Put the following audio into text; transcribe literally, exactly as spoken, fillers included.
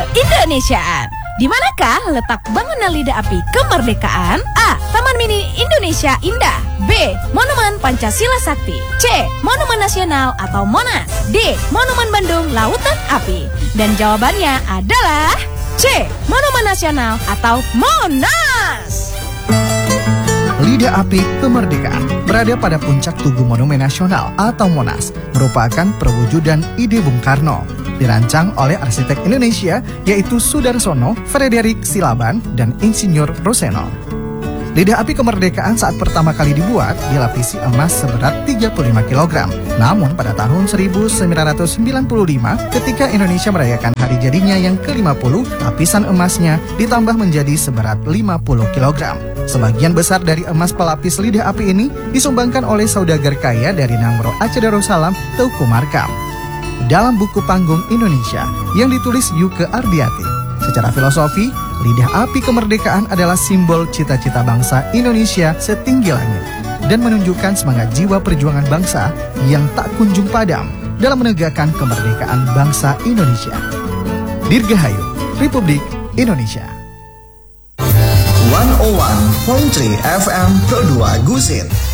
Keindonesiaan. Di manakah letak bangunan Lidah Api Kemerdekaan? A. Taman Mini Indonesia Indah. B. Monumen Pancasila Sakti. C. Monumen Nasional atau Monas. D. Monumen Bandung Lautan Api. Dan jawabannya adalah C. Monumen Nasional atau Monas. Lidah Api Kemerdekaan berada pada puncak Tugu Monumen Nasional atau Monas, merupakan perwujudan ide Bung Karno. Dirancang oleh arsitek Indonesia yaitu Sudarsono, Frederick Silaban, dan Insinyur Roseno. Lidah Api Kemerdekaan saat pertama kali dibuat dilapisi emas seberat tiga puluh lima kilogram. Namun pada tahun seribu sembilan ratus sembilan puluh lima ketika Indonesia merayakan hari jadinya yang ke lima puluh, lapisan emasnya ditambah menjadi seberat lima puluh kilogram. Sebagian besar dari emas pelapis Lidah Api ini disumbangkan oleh saudagar kaya dari Nangro Aceh Darussalam, Teuku Markam. Dalam buku Panggung Indonesia yang ditulis Yuke Ardiati, secara filosofi, Lidah Api Kemerdekaan adalah simbol cita-cita bangsa Indonesia setinggi langit dan menunjukkan semangat jiwa perjuangan bangsa yang tak kunjung padam dalam menegakkan kemerdekaan bangsa Indonesia. Dirgahayu, Republik Indonesia. seratus satu koma tiga F M Pro dua Gusin.